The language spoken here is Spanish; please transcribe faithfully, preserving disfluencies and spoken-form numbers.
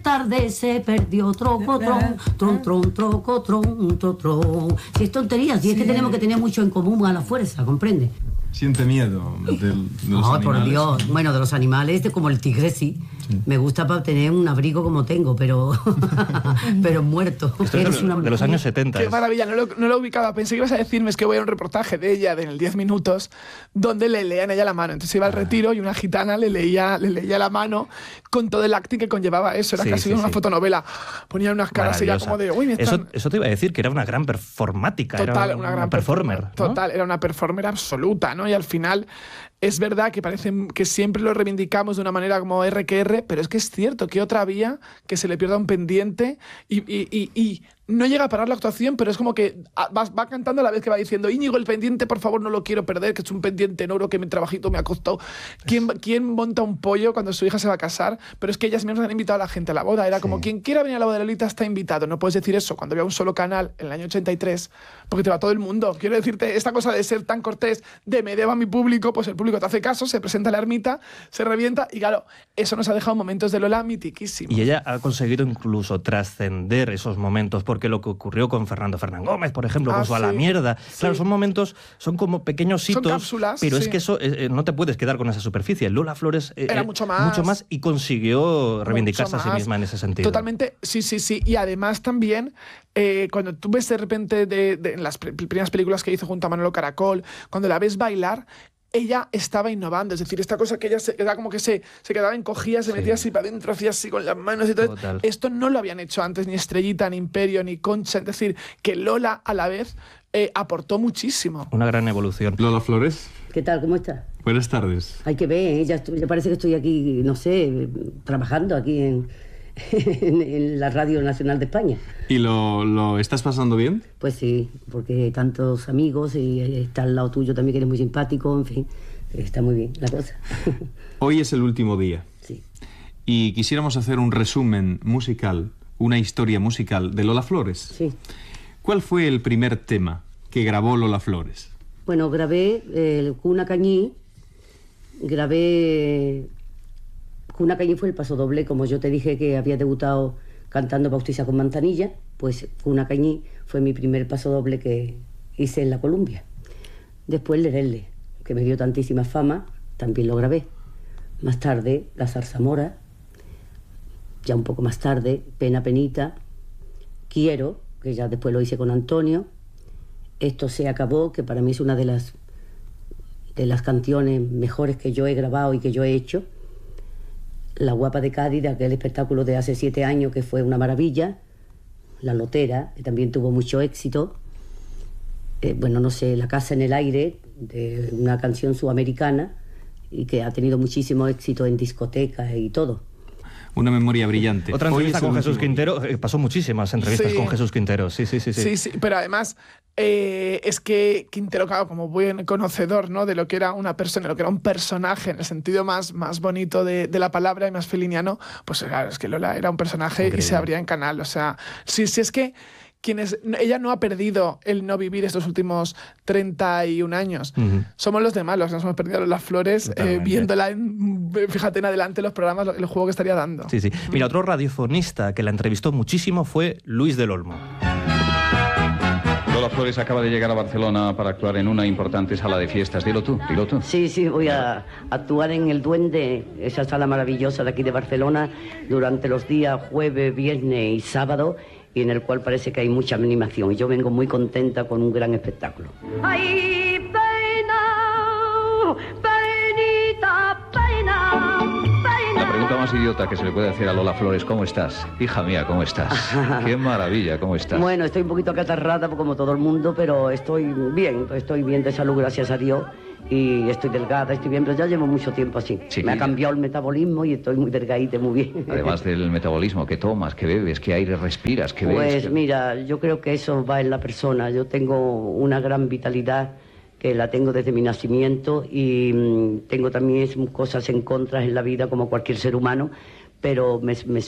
tarde se perdió troco, tron, tron, tron, troco, tron, tron, tron. Si es tontería, si sí. es que tenemos que tener mucho en común a la fuerza, ¿comprende? ¿Siente miedo del, de los no, animales? Por Dios. Bueno, de los animales, de como el tigre, sí. sí. Me gusta para tener un abrigo como tengo, pero pero muerto. Esto es de, una... de los años setenta. Qué es. maravilla, no lo, no lo ubicaba. Pensé que ibas a decirme, es que voy a un reportaje de ella, de en el diez minutos, donde le leían a ella la mano. Entonces iba al retiro y una gitana le leía, le leía la mano con todo el acting que conllevaba eso. Era sí, casi sí, una sí. fotonovela. Ponían unas caras y ya como de... Uy, me están... eso, eso te iba a decir, que era una gran performática. Total, era una, una gran performer. ¿no? Total, era una performer absoluta, ¿no? Y al final... Es verdad que parece que siempre lo reivindicamos de una manera como R que R, pero es que es cierto que otra vía que se le pierda un pendiente y, y, y, y no llega a parar la actuación, pero es como que va, va cantando a la vez que va diciendo Íñigo, el pendiente, por favor, no lo quiero perder, que es un pendiente en oro que mi trabajito me ha costado. ¿Quién, ¿Quién monta un pollo cuando su hija se va a casar? Pero es que ellas mismas han invitado a la gente a la boda. Era sí. como, quien quiera venir a la boda de Lolita está invitado. No puedes decir eso cuando había un solo canal en el año ochenta y tres, porque te va todo el mundo. Quiero decirte, esta cosa de ser tan cortés, de me debo a mi público, pues el público te hace caso, se presenta a la ermita, se revienta y claro, eso nos ha dejado momentos de Lola mitiquísimos. Y ella ha conseguido incluso trascender esos momentos, porque lo que ocurrió con Fernando Fernán Gómez, por ejemplo, ah, con su sí, A la mierda, sí. claro, son momentos, son como pequeños hitos, son cápsulas, pero sí. es que eso eh, no te puedes quedar con esa superficie. Lola Flores eh, era mucho más, mucho más y consiguió reivindicarse a sí misma en ese sentido. Totalmente, sí, sí, sí. Y además también, eh, cuando tú ves de repente de, de, en las primeras películas que hizo junto a Manolo Caracol, cuando la ves bailar, ella estaba innovando, es decir, esta cosa que ella se, era como que se, se quedaba encogida, se sí. metía así para adentro, hacía así con las manos y todo. Total. Esto no lo habían hecho antes ni Estrellita, ni Imperio, ni Concha, es decir, que Lola a la vez eh, aportó muchísimo. Una gran evolución. Lola Flores. ¿Qué tal? ¿Cómo estás? Buenas tardes. Hay que ver, ¿eh? ya, estoy, ya parece que estoy aquí, no sé, trabajando aquí en... En, en la Radio Nacional de España. ¿Y lo, lo estás pasando bien? Pues sí, porque tantos amigos y está al lado tuyo también que eres muy simpático, en fin, está muy bien la cosa. Hoy es el último día. Sí. Y quisiéramos hacer un resumen musical, una historia musical de Lola Flores. Sí. ¿Cuál fue el primer tema que grabó Lola Flores? Bueno, grabé el Cuna Cañí, grabé... Cuna Cañí fue el paso doble, como yo te dije que había debutado cantando Bautista con Manzanilla, pues Cuna Cañí fue mi primer paso doble que hice en la Columbia. Después Lerele, que me dio tantísima fama, también lo grabé. Más tarde, La Zarzamora, ya un poco más tarde, Pena Penita, Quiero, que ya después lo hice con Antonio, Esto se acabó, que para mí es una de las, de las canciones mejores que yo he grabado y que yo he hecho. La Guapa de Cádiz, de aquel espectáculo de hace siete años que fue una maravilla. La Lotera, que también tuvo mucho éxito. Eh, bueno, no sé, La Casa en el Aire, de una canción sudamericana y que ha tenido muchísimo éxito en discotecas y todo. Una memoria brillante. Otra entrevista con Jesús Quintero, eh, pasó muchísimas entrevistas sí. con Jesús Quintero, sí, sí, sí. Sí, sí, sí. Pero además eh, es que Quintero, claro, como buen conocedor, ¿no?, de lo que era una persona, de lo que era un personaje en el sentido más, más bonito de, de la palabra y más feliniano, pues claro, es que Lola era un personaje increíble. Y se abría en canal, o sea, sí, sí es que quienes, ella no ha perdido el no vivir estos últimos treinta y un años. Uh-huh. Somos los demás los que nos hemos perdido las flores eh, viéndola, en, fíjate en adelante los programas, el juego que estaría dando. Sí, sí. Mira, otro radiofonista que la entrevistó muchísimo fue Luis del Olmo. Lola Flores acaba de llegar a Barcelona para actuar en una importante sala de fiestas. Dilo tú, dilo tú. Sí, sí, voy a actuar en El Duende, esa sala maravillosa de aquí de Barcelona, durante los días jueves, viernes y sábado, y en el cual parece que hay mucha animación. Y yo vengo muy contenta con un gran espectáculo. ¡Ay, pena! ¡Penita, pena! La pregunta más idiota que se le puede hacer a Lola Flores: ¿cómo estás? Hija mía, ¿cómo estás? ¡Qué maravilla! ¿Cómo estás? Bueno, estoy un poquito acatarrada como todo el mundo, pero estoy bien, estoy bien de salud, gracias a Dios. Y estoy delgada, estoy bien, pero ya llevo mucho tiempo así. Sí. Me ha cambiado el metabolismo y estoy muy delgadita, muy bien. Además del metabolismo, ¿qué tomas, qué bebes, qué aire respiras, qué pues, ves? Pues qué... mira, yo creo que eso va en la persona. Yo tengo una gran vitalidad que la tengo desde mi nacimiento y mmm, tengo también cosas en contra en la vida como cualquier ser humano, pero me, me